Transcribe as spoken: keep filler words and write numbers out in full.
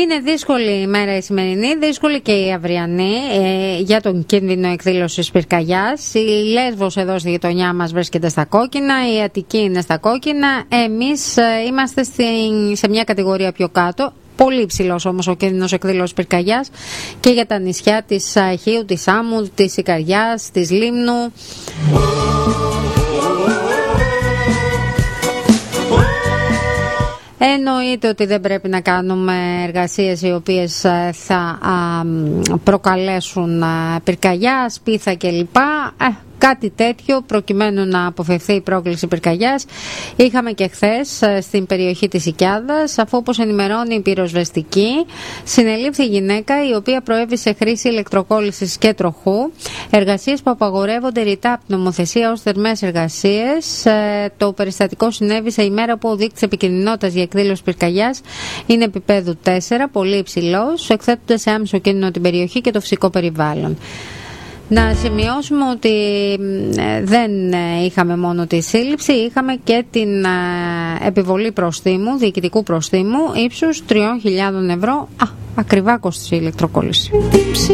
Είναι δύσκολη η μέρα η σημερινή, δύσκολη και η αυριανή ε, για τον κίνδυνο εκδήλωσης πυρκαγιάς. Η Λέσβος εδώ στη γειτονιά μας βρίσκεται στα κόκκινα, η Αττική είναι στα κόκκινα. Εμείς ε, είμαστε στην, σε μια κατηγορία πιο κάτω. Πολύ υψηλός όμως ο κίνδυνος εκδήλωσης πυρκαγιάς και για τα νησιά της Αχείου, της Άμμου, της Ικαριάς, της Λίμνου. Εννοείται ότι δεν πρέπει να κάνουμε εργασίες οι οποίες θα προκαλέσουν πυρκαγιά, σπίθα κλπ. Κάτι τέτοιο προκειμένου να αποφευθεί η πρόκληση πυρκαγιάς. Είχαμε και χθες στην περιοχή της Οικιάδας, αφού όπως ενημερώνει η πυροσβεστική, συνελήφθη γυναίκα η οποία προέβησε χρήση ηλεκτροκόλλησης και τροχού, εργασίες που απαγορεύονται ρητά από την νομοθεσία ως θερμές εργασίες. Το περιστατικό συνέβη σε ημέρα που ο δείκτης επικινδυνότητας για εκδήλωση πυρκαγιάς είναι επίπεδου τέσσερα, πολύ υψηλός, εκθέτοντας σε άμεσο κίνδυνο την περιοχή και το φυσικό περιβάλλον. Να σημειώσουμε ότι δεν είχαμε μόνο τη σύλληψη, είχαμε και την επιβολή προστίμου, διοικητικού προστίμου ύψους τριών χιλιάδων ευρώ. Α, ακριβά κόστησε η ηλεκτροκόλληση.